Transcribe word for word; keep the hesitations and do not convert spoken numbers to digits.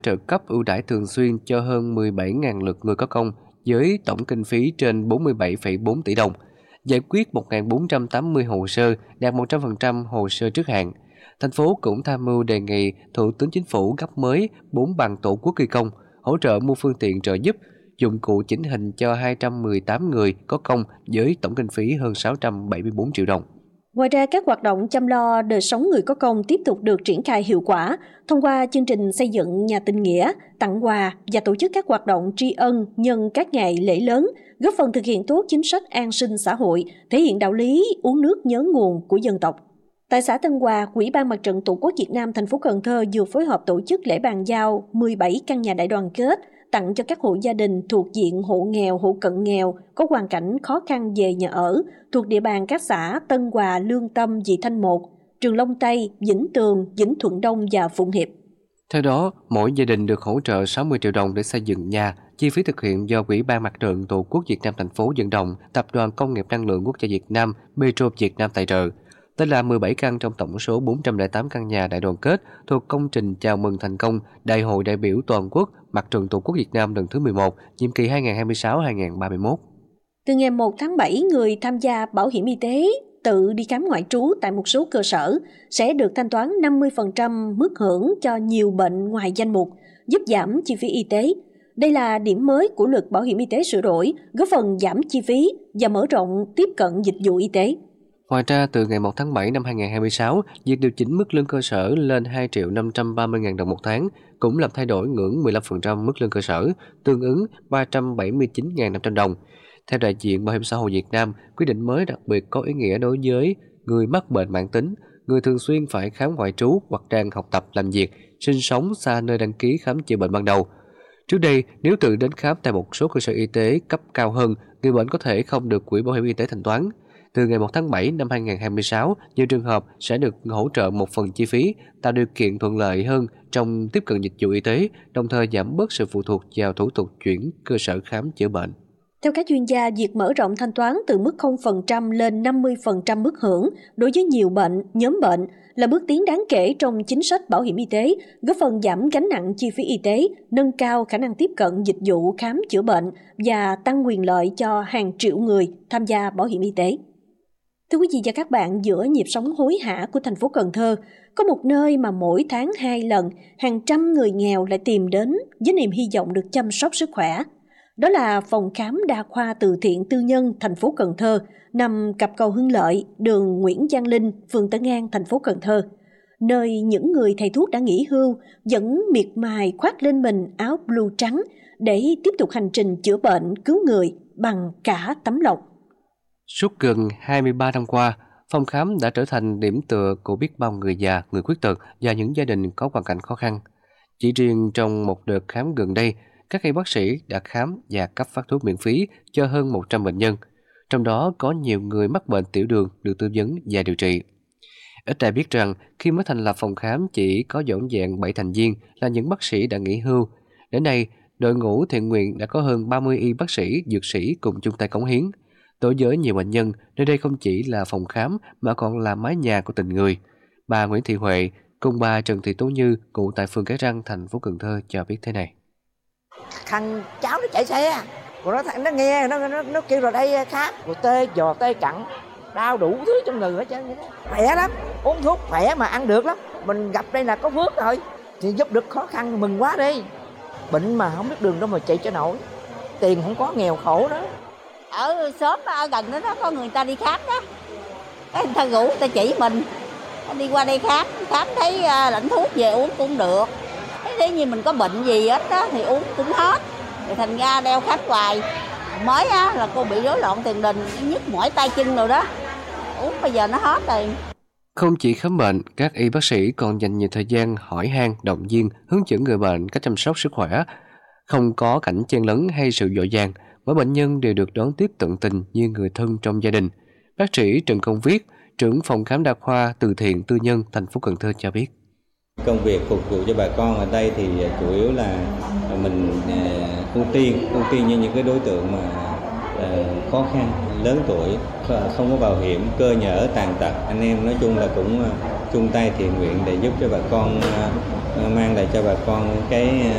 trợ cấp ưu đãi thường xuyên cho hơn mười bảy nghìn lượt người có công với tổng kinh phí trên bốn mươi bảy phẩy bốn tỷ đồng, giải quyết một nghìn bốn trăm tám mươi hồ sơ, đạt một trăm phần trăm hồ sơ trước hạn. Thành phố cũng tham mưu đề nghị Thủ tướng Chính phủ cấp mới bốn bằng tổ quốc ghi công, hỗ trợ mua phương tiện trợ giúp, dụng cụ chỉnh hình cho hai trăm mười tám người có công với tổng kinh phí hơn sáu trăm bảy mươi bốn triệu đồng. Ngoài ra, các hoạt động chăm lo đời sống người có công tiếp tục được triển khai hiệu quả thông qua chương trình xây dựng nhà tình nghĩa, tặng quà và tổ chức các hoạt động tri ân nhân các ngày lễ lớn, góp phần thực hiện tốt chính sách an sinh xã hội, thể hiện đạo lý uống nước nhớ nguồn của dân tộc. Tại xã Tân Hòa, Ủy ban Mặt trận Tổ quốc Việt Nam thành phố Cần Thơ vừa phối hợp tổ chức lễ bàn giao mười bảy căn nhà đại đoàn kết tặng cho các hộ gia đình thuộc diện hộ nghèo, hộ cận nghèo có hoàn cảnh khó khăn về nhà ở thuộc địa bàn các xã Tân Hòa, Lương Tâm, Vị Thanh một, Trường Long Tây, Vĩnh Tường, Vĩnh Thuận Đông và Phụng Hiệp. Theo đó, mỗi gia đình được hỗ trợ sáu mươi triệu đồng để xây dựng nhà, chi phí thực hiện do Ủy ban Mặt trận Tổ quốc Việt Nam thành phố vận động, Tập đoàn Công nghiệp Năng lượng Quốc gia Việt Nam, Petro Việt Nam tài trợ. Đây là mười bảy căn trong tổng số bốn trăm lẻ tám căn nhà đại đoàn kết thuộc công trình chào mừng thành công Đại hội đại biểu toàn quốc Mặt trận Tổ quốc Việt Nam lần thứ mười một, nhiệm kỳ hai nghìn không trăm hai mươi sáu đến hai nghìn không trăm ba mươi mốt. Từ ngày một tháng bảy, người tham gia bảo hiểm y tế tự đi khám ngoại trú tại một số cơ sở sẽ được thanh toán năm mươi phần trăm mức hưởng cho nhiều bệnh ngoài danh mục, giúp giảm chi phí y tế. Đây là điểm mới của luật bảo hiểm y tế sửa đổi, góp phần giảm chi phí và mở rộng tiếp cận dịch vụ y tế. Ngoài ra, từ ngày một tháng bảy năm hai nghìn không trăm hai mươi sáu, việc điều chỉnh mức lương cơ sở lên hai triệu năm trăm ba mươi nghìn đồng một tháng cũng làm thay đổi ngưỡng mười lăm phần trăm mức lương cơ sở, tương ứng ba trăm bảy mươi chín nghìn năm trăm đồng. Theo đại diện Bảo hiểm xã hội Việt Nam, quy định mới đặc biệt có ý nghĩa đối với người mắc bệnh mãn tính, người thường xuyên phải khám ngoại trú hoặc đang học tập làm việc, sinh sống xa nơi đăng ký khám chữa bệnh ban đầu. Trước đây, nếu tự đến khám tại một số cơ sở y tế cấp cao hơn, người bệnh có thể không được quỹ bảo hiểm y tế thanh toán. Từ ngày một tháng bảy năm hai nghìn không trăm hai mươi sáu, nhiều trường hợp sẽ được hỗ trợ một phần chi phí, tạo điều kiện thuận lợi hơn trong tiếp cận dịch vụ y tế, đồng thời giảm bớt sự phụ thuộc vào thủ tục chuyển cơ sở khám chữa bệnh. Theo các chuyên gia, việc mở rộng thanh toán từ mức không phần trăm lên năm mươi phần trăm mức hưởng đối với nhiều bệnh, nhóm bệnh là bước tiến đáng kể trong chính sách bảo hiểm y tế, góp phần giảm gánh nặng chi phí y tế, nâng cao khả năng tiếp cận dịch vụ khám chữa bệnh và tăng quyền lợi cho hàng triệu người tham gia bảo hiểm y tế. Thưa quý vị và các bạn, giữa nhịp sống hối hả của thành phố Cần Thơ, có một nơi mà mỗi tháng hai lần, hàng trăm người nghèo lại tìm đến với niềm hy vọng được chăm sóc sức khỏe. Đó là phòng khám đa khoa từ thiện tư nhân thành phố Cần Thơ, nằm cặp cầu Hưng Lợi, đường Nguyễn Giang Linh, phường Tân An, thành phố Cần Thơ, nơi những người thầy thuốc đã nghỉ hưu vẫn miệt mài khoác lên mình áo blue trắng để tiếp tục hành trình chữa bệnh cứu người bằng cả tấm lòng. Suốt gần hai mươi ba năm qua, phòng khám đã trở thành điểm tựa của biết bao người già, người khuyết tật và những gia đình có hoàn cảnh khó khăn. Chỉ riêng trong một đợt khám gần đây, các y bác sĩ đã khám và cấp phát thuốc miễn phí cho hơn một trăm bệnh nhân. Trong đó có nhiều người mắc bệnh tiểu đường được tư vấn và điều trị. Ít ai biết rằng khi mới thành lập phòng khám chỉ có vỏn vẹn bảy thành viên là những bác sĩ đã nghỉ hưu. Đến nay, đội ngũ thiện nguyện đã có hơn ba mươi y bác sĩ, dược sĩ cùng chung tay cống hiến. Đối với nhiều bệnh nhân, nơi đây không chỉ là phòng khám mà còn là mái nhà của tình người. Bà Nguyễn Thị Huệ cùng bà Trần Thị Tố Như, ngụ tại phường Cái Răng, thành phố Cần Thơ cho biết thế này. Thằng cháu nó chạy xe, rồi nó thằng nó nghe nó nó nó kêu là đây khám, rồi tê giò tê cẳng, đau đủ thứ trong người hết trơn vậy đó. Khỏe lắm, uống thuốc khỏe mà ăn được lắm. Mình gặp đây là có phước rồi, thì giúp được khó khăn mừng quá đi. Bệnh mà không biết đường đâu mà chạy cho nổi, tiền không có nghèo khổ đó. Ở xóm ở gần đó, đó có người ta đi khám đó, cái người ta rủ người ta chỉ mình đi qua đây khám, khám thấy uh, lãnh thuốc về uống cũng được. Thế nếu như mình có bệnh gì hết đó thì uống cũng hết, thì thành ra đeo khám hoài. Mới á, là cô bị rối loạn tiền đình, nhức mỏi tay chân rồi đó, uống bây giờ nó hết rồi. Không chỉ khám bệnh, các y bác sĩ còn dành nhiều thời gian hỏi han, động viên, hướng dẫn người bệnh cách chăm sóc sức khỏe. Không có cảnh chen lấn hay sự vội vàng, mỗi bệnh nhân đều được đón tiếp tận tình như người thân trong gia đình. Bác sĩ Trần Công Viết, trưởng phòng khám đa khoa từ thiện tư nhân thành phố Cần Thơ cho biết. Công việc phục vụ cho bà con ở đây thì chủ yếu là mình ưu tiên ưu tiên như những cái đối tượng mà khó khăn, lớn tuổi, không có bảo hiểm, cơ nhở, tàn tật. Anh em nói chung là cũng chung tay thiện nguyện để giúp cho bà con, mang lại cho bà con cái